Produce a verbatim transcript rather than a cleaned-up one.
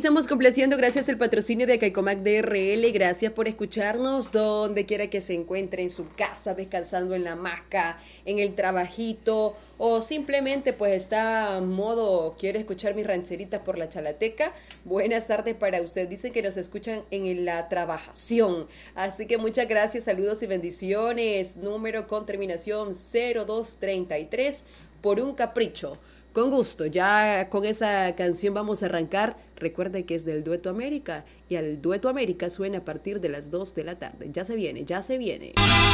Finalizamos complaciendo gracias al patrocinio de Caicomac D R L. Gracias por escucharnos donde quiera que se encuentre, en su casa, descansando en la hamaca, en el trabajito, o simplemente pues está a modo, quiere escuchar mis rancheritas por la chalateca. Buenas tardes para usted. Dicen que nos escuchan en la trabajación. Así que muchas gracias, saludos y bendiciones. Número con terminación cero dos treinta y tres por un capricho. Con gusto, ya con esa canción vamos a arrancar. Recuerde que es del Dueto América y el Dueto América suena a partir de las dos de la tarde. Ya se viene, ya se viene.